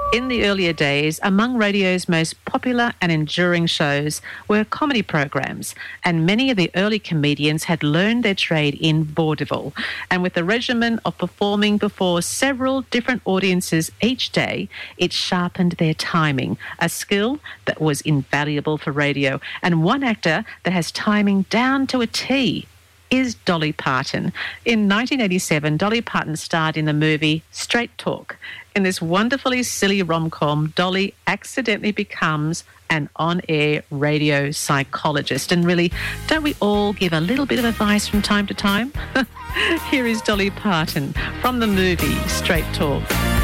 In the earlier days, among radio's most popular and enduring shows were comedy programs, and many of the early comedians had learned their trade in vaudeville. And with the regimen of performing before several different audiences each day, it sharpened their timing, a skill that was invaluable for radio. And one actor that has timing down to a T is Dolly Parton. In 1987, Dolly Parton starred in the movie Straight Talk. In this wonderfully silly rom-com, Dolly accidentally becomes an on-air radio psychologist. And really, don't we all give a little bit of advice from time to time? Here is Dolly Parton from the movie Straight Talk.